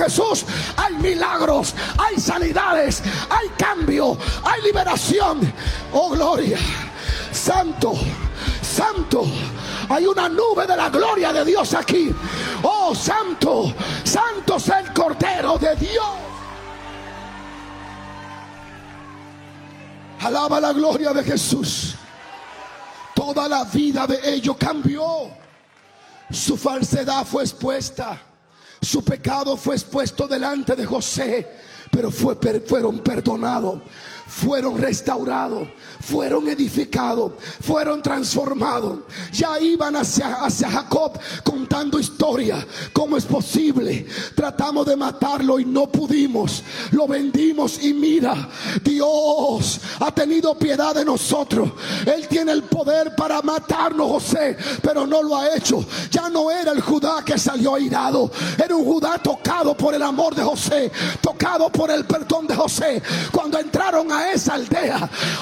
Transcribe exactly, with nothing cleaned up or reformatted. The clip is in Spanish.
Jesús hay milagros, hay sanidades, hay cambio, hay liberación. Oh, gloria. Santo, santo. Hay una nube de la gloria de Dios aquí. Oh, santo, santo es el Cordero de Dios. Alaba la gloria de Jesús. Toda la vida de ellos cambió. Su falsedad fue expuesta. Su pecado fue expuesto delante de José. Pero fue, fueron perdonados. Fueron restaurados, fueron edificados, fueron transformados. Ya iban hacia, hacia Jacob contando historia. ¿Cómo es posible? Tratamos de matarlo y no pudimos. Lo vendimos y mira, Dios ha tenido piedad de nosotros. Él tiene el poder para matarnos, José, pero no lo ha hecho. Ya no era el Judá que salió airado. Era un Judá tocado por el amor de José, tocado por el perdón de José. Cuando entraron a esa aldea,